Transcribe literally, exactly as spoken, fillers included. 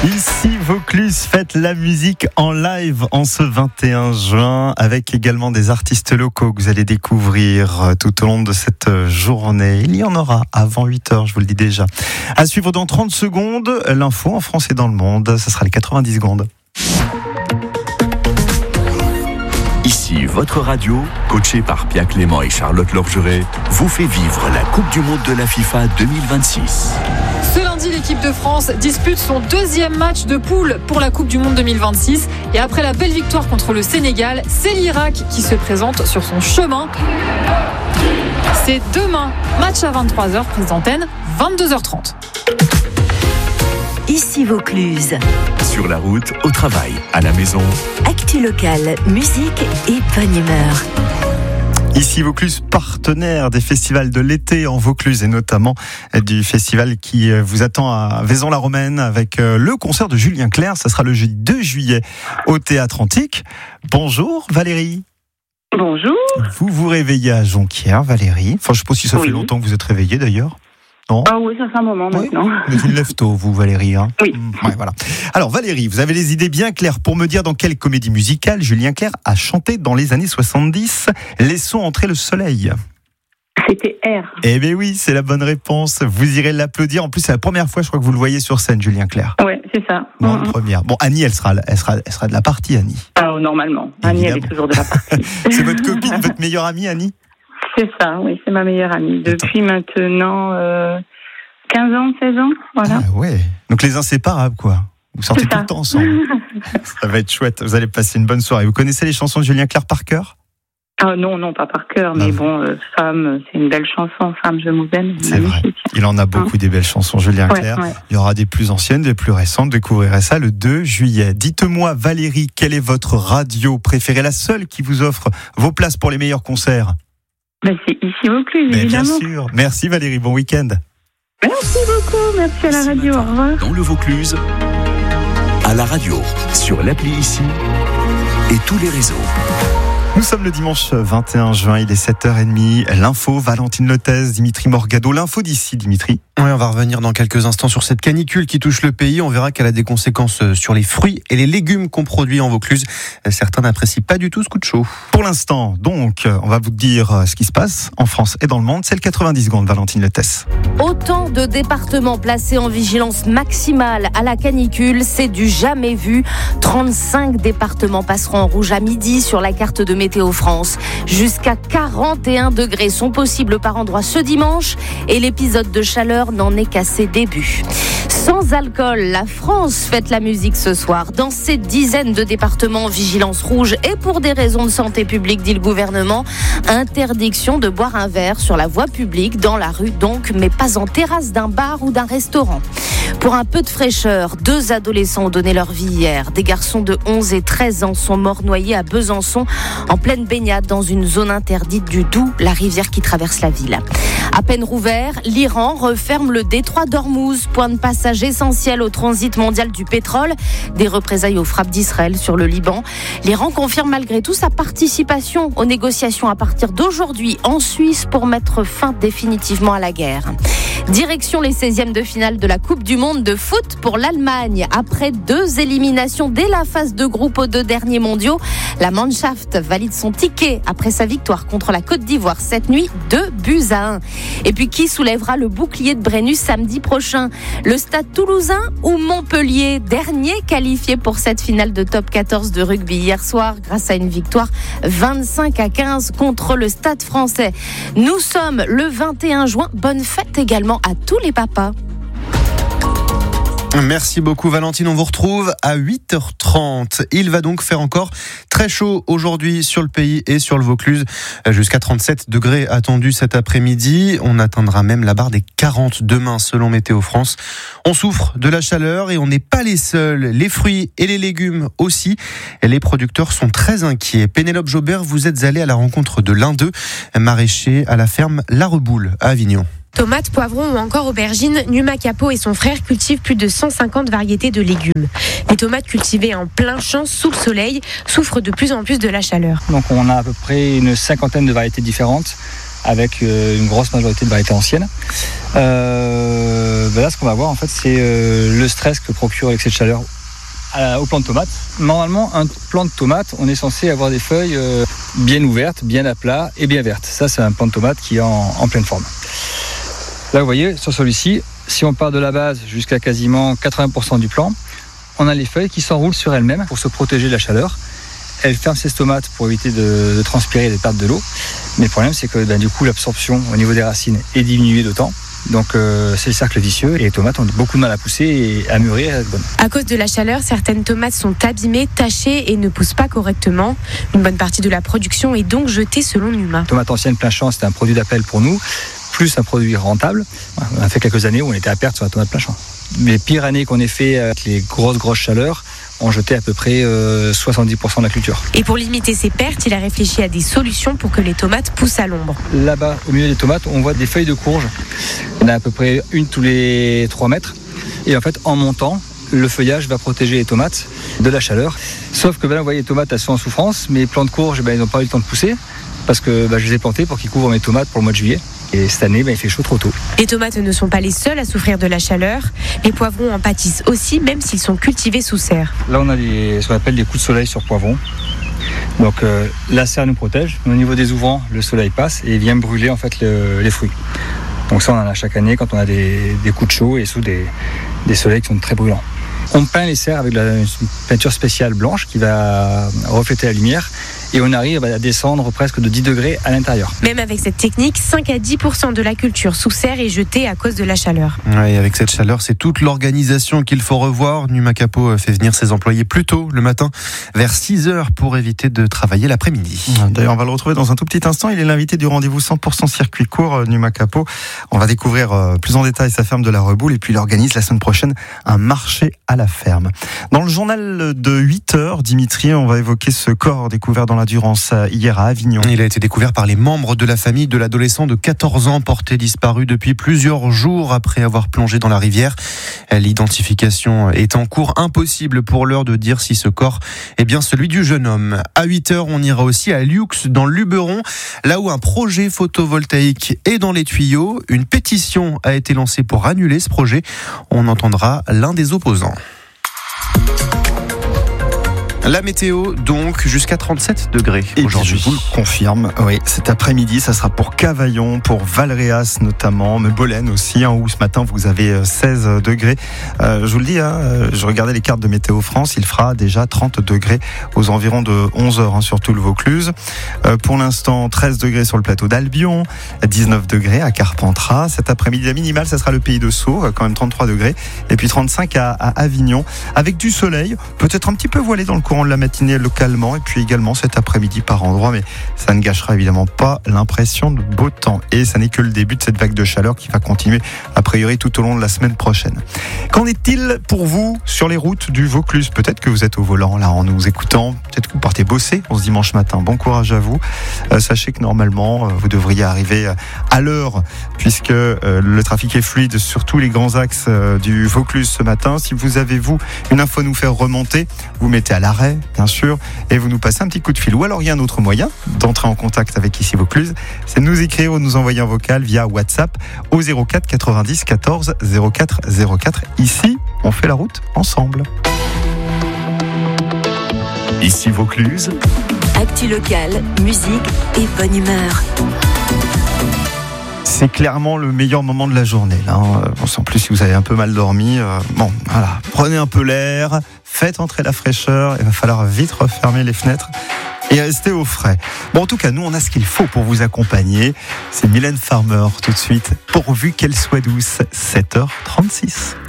Ici Vaucluse fête la musique en live en ce vingt et un juin avec également des artistes locaux que vous allez découvrir tout au long de cette journée. Il y en aura avant huit heures, je vous le dis déjà. À suivre dans trente secondes, l'info en France et dans le monde. Ça sera les quatre-vingt-dix secondes. Ici, votre radio, coachée par Pia Clément et Charlotte Lorgeret, vous fait vivre la Coupe du Monde de la FIFA deux mille vingt-six. Ce lundi, l'équipe de France dispute son deuxième match de poule pour la Coupe du Monde deux mille vingt-six. Et après la belle victoire contre le Sénégal, c'est l'Irak qui se présente sur son chemin. C'est demain, match à vingt-trois heures, prise d'antenne, vingt-deux heures trente. Ici Vaucluse. Sur la route, au travail, à la maison. Actu locale, musique et bonne humeur. Ici Vaucluse, partenaire des festivals de l'été en Vaucluse et notamment du festival qui vous attend à Vaison-la-Romaine avec le concert de Julien Clerc. Ça sera le jeudi deux juillet au Théâtre Antique. Bonjour Valérie. Bonjour. Vous vous réveillez à Jonquière, Valérie. Enfin, je ne sais pas si ça oui. fait longtemps que vous êtes réveillée d'ailleurs. Non. Ah oui, ça fait un moment oui. maintenant. Mais vous lève tôt, vous, Valérie. Hein oui. Ouais, voilà. Alors, Valérie, vous avez les idées bien claires pour me dire dans quelle comédie musicale Julien Clerc a chanté dans les années soixante-dix « Laissons entrer le soleil ». C'était R. Eh bien oui, c'est la bonne réponse. Vous irez l'applaudir. En plus, c'est la première fois, je crois, que vous le voyez sur scène, Julien Clerc. Oui, c'est ça. Bon, mm-hmm. première. Bon, Annie, elle sera, elle sera, elle sera de la partie, Annie. Ah, normalement. Annie, elle est toujours de la partie. C'est votre copine, votre meilleure amie, Annie ? C'est ça, oui, c'est ma meilleure amie. Depuis Attends. maintenant euh, quinze ans, seize ans, voilà. Ah ouais, donc les inséparables, quoi. Vous sortez tout le temps ensemble. Ça va être chouette, vous allez passer une bonne soirée. Vous connaissez les chansons de Julien Clerc par cœur ? Ah non, non, pas par cœur, mais ah, bon, euh, Femme, c'est une belle chanson, Femme, je vous aime. C'est magnifique. Vrai. Il en a beaucoup, hein. Des belles chansons, Julien Clerc. Ouais, ouais. Il y aura des plus anciennes, des plus récentes. Vous découvrirez ça le deux juillet. Dites-moi, Valérie, quelle est votre radio préférée, la seule qui vous offre vos places pour les meilleurs concerts ? Ben, c'est Ici Vaucluse, Mais évidemment. Bien sûr. Merci Valérie, bon week-end. Merci beaucoup, merci à la radio, au revoir. Dans le Vaucluse, à la radio, sur l'appli Ici et tous les réseaux. Nous sommes le dimanche vingt et un juin, il est sept heures trente. L'info, Valentine Lotez, Dimitri Morgado. L'info d'ici, Dimitri. Oui, on va revenir dans quelques instants sur cette canicule qui touche le pays. On verra qu'elle a des conséquences sur les fruits et les légumes qu'on produit en Vaucluse. Certains n'apprécient pas du tout ce coup de chaud. Pour l'instant, donc, on va vous dire ce qui se passe en France et dans le monde. C'est le quatre-vingt-dix secondes, Valentine Lotez. Autant de départements placés en vigilance maximale à la canicule, c'est du jamais vu. trente-cinq départements passeront en rouge à midi sur la carte de Météo France. Jusqu'à quarante et un degrés sont possibles par endroit ce dimanche et l'épisode de chaleur n'en est qu'à ses débuts. Sans alcool, la France fête la musique ce soir. Dans ces dizaines de départements en vigilance rouge et pour des raisons de santé publique, dit le gouvernement, interdiction de boire un verre sur la voie publique, dans la rue donc, mais pas en terrasse d'un bar ou d'un restaurant. Pour un peu de fraîcheur, deux adolescents ont donné leur vie hier. Des garçons de onze et treize ans sont morts noyés à Besançon, en pleine baignade dans une zone interdite du Doubs, la rivière qui traverse la ville. À peine rouvert, l'Iran referme le détroit d'Ormuz, point de passage essentiel au transit mondial du pétrole. Des représailles aux frappes d'Israël sur le Liban. L'Iran confirme malgré tout sa participation aux négociations à partir d'aujourd'hui en Suisse pour mettre fin définitivement à la guerre. Direction les seizièmes de finale de la Coupe du Monde de foot pour l'Allemagne. Après deux éliminations dès la phase de groupe aux deux derniers mondiaux, la Mannschaft valide son ticket après sa victoire contre la Côte d'Ivoire cette nuit, deux buts à un. Et puis qui soulèvera le bouclier de Brennus samedi prochain ? Le Stade Toulousain ou Montpellier, dernier qualifié pour cette finale de top quatorze de rugby hier soir grâce à une victoire vingt-cinq à quinze contre le Stade Français. Nous sommes le vingt et un juin. Bonne fête également à tous les papas. Merci beaucoup Valentine, on vous retrouve à huit heures trente. Il va donc faire encore très chaud aujourd'hui sur le pays et sur le Vaucluse. Jusqu'à trente-sept degrés attendus cet après-midi. On atteindra même la barre des quarante demain selon Météo France. On souffre de la chaleur et on n'est pas les seuls. Les fruits et les légumes aussi. Les producteurs sont très inquiets. Pénélope Jobert, vous êtes allée à la rencontre de l'un d'eux, maraîcher à la ferme La Reboule à Avignon. Tomates, poivrons ou encore aubergines, Numa Capo et son frère cultivent plus de cent cinquante variétés de légumes. Les tomates cultivées en plein champ sous le soleil souffrent de plus en plus de la chaleur. Donc on a à peu près une cinquantaine de variétés différentes. avec euh, une grosse majorité de variétés anciennes. Euh, ben là, ce qu'on va voir, en fait, c'est euh, le stress que procure l'excès de chaleur au plant de tomate. Normalement, un plant de tomate, on est censé avoir des feuilles euh, bien ouvertes, bien à plat et bien vertes. Ça, c'est un plant de tomate qui est en, en pleine forme. Là, vous voyez, sur celui-ci, si on part de la base jusqu'à quasiment quatre-vingts pour cent du plant, on a les feuilles qui s'enroulent sur elles-mêmes pour se protéger de la chaleur. Elles ferment ces stomates pour éviter de, de transpirer et de perdre de l'eau. Mais le problème, c'est que ben, du coup, l'absorption au niveau des racines est diminuée d'autant. Donc euh, c'est le cercle vicieux et les tomates ont beaucoup de mal à pousser et à mûrir et à être bonnes. À cause de la chaleur, certaines tomates sont abîmées, tachées et ne poussent pas correctement. Une bonne partie de la production est donc jetée selon Numa. Tomate ancienne plein champ, c'était un produit d'appel pour nous, plus un produit rentable. On a fait quelques années où on était à perte sur la tomate plein champ. Les pires années qu'on ait fait avec les grosses grosses chaleurs, on jetait à peu près euh, soixante-dix pour cent de la culture. Et pour limiter ces pertes, il a réfléchi à des solutions pour que les tomates poussent à l'ombre. Là-bas, au milieu des tomates, on voit des feuilles de courge. Il y en a à peu près une tous les trois mètres. Et en fait, en montant, le feuillage va protéger les tomates de la chaleur. Sauf que ben, vous voyez, les tomates, elles sont en souffrance, mais les plants de courge, ben, ils n'ont pas eu le temps de pousser parce que ben, je les ai plantés pour qu'ils couvrent mes tomates pour le mois de juillet. Et cette année, ben, il fait chaud trop tôt. Les tomates ne sont pas les seules à souffrir de la chaleur. Les poivrons en pâtissent aussi, même s'ils sont cultivés sous serre. Là, on a des, ce qu'on appelle des coups de soleil sur poivrons. Donc euh, la serre nous protège. Au niveau des ouvrants, le soleil passe et vient brûler en fait le, les fruits. Donc ça, on en a chaque année quand on a des, des coups de chaud et sous des, des soleils qui sont très brûlants. On peint les serres avec la, une peinture spéciale blanche qui va refléter la lumière et on arrive à descendre presque de dix degrés à l'intérieur. Même avec cette technique, cinq à dix pour cent de la culture sous serre est jetée à cause de la chaleur. Oui, avec cette chaleur, c'est toute l'organisation qu'il faut revoir. Numa Capo fait venir ses employés plus tôt le matin, vers six heures, pour éviter de travailler l'après-midi. D'ailleurs, on va le retrouver dans un tout petit instant. Il est l'invité du rendez-vous cent pour cent circuit court, Numa Capo. On va découvrir plus en détail sa ferme de la Reboule et puis il organise la semaine prochaine un marché à la ferme. Dans le journal de huit heures, Dimitri, on va évoquer ce corps découvert dans la Durance hier à Avignon. Il a été découvert par les membres de la famille de l'adolescent de quatorze ans porté disparu depuis plusieurs jours après avoir plongé dans la rivière. L'identification est en cours. Impossible pour l'heure de dire si ce corps est bien celui du jeune homme. À huit heures, on ira aussi à Lioux, dans le Luberon, là où un projet photovoltaïque est dans les tuyaux. Une pétition a été lancée pour annuler ce projet. On entendra l'un des opposants. La météo, donc, jusqu'à trente-sept degrés et aujourd'hui. Je vous le confirme, oui, cet après-midi, ça sera pour Cavaillon, pour Valréas notamment, mais Bolène aussi, hein, où ce matin vous avez seize degrés. Euh, je vous le dis, hein, je regardais les cartes de Météo France, il fera déjà trente degrés aux environs de onze heures, hein, sur tout le Vaucluse. Euh, pour l'instant, treize degrés sur le plateau d'Albion, dix-neuf degrés à Carpentras. Cet après-midi, la minimale, ça sera le Pays de Sceaux, quand même trente-trois degrés, et puis trente-cinq à, à Avignon, avec du soleil, peut-être un petit peu voilé dans le courant de la matinée localement et puis également cet après-midi par endroit, mais ça ne gâchera évidemment pas l'impression de beau temps et ça n'est que le début de cette vague de chaleur qui va continuer a priori tout au long de la semaine prochaine. Qu'en est-il pour vous sur les routes du Vaucluse? Peut-être que vous êtes au volant là en nous écoutant, peut-être que vous partez bosser on ce dimanche matin, bon courage à vous. Euh, sachez que normalement euh, vous devriez arriver à l'heure puisque euh, le trafic est fluide sur tous les grands axes euh, du Vaucluse ce matin. Si vous avez vous une info à nous faire remonter, vous mettez à l'arrêt bien sûr, et vous nous passez un petit coup de fil. Ou alors il y a un autre moyen d'entrer en contact avec Ici Vaucluse, c'est de nous écrire ou de nous envoyer un vocal via WhatsApp au zéro quatre quatre-vingt-dix quatorze zéro quatre zéro quatre. Ici, on fait la route ensemble. Ici Vaucluse. Actu locale, musique et bonne humeur. C'est clairement le meilleur moment de la journée. Là, hein. Bon, en plus, si vous avez un peu mal dormi, euh, bon, voilà, prenez un peu l'air, faites entrer la fraîcheur. Il va falloir vite refermer les fenêtres et rester au frais. Bon, en tout cas, nous, on a ce qu'il faut pour vous accompagner. C'est Mylène Farmer tout de suite, pourvu qu'elle soit douce. sept heures trente-six.